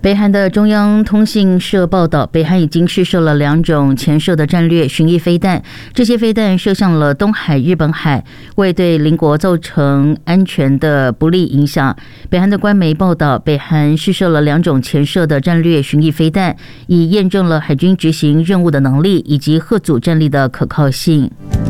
北韩的中央通信社报道，北韩已经试射了2种潜射的战略巡弋飞弹，这些飞弹射向了东海、日本海，未对邻国造成安全的不利影响。北韩的官媒报道，北韩试射了2种潜射的战略巡弋飞弹，以验证了海军执行任务的能力以及嚇阻战力的可靠性。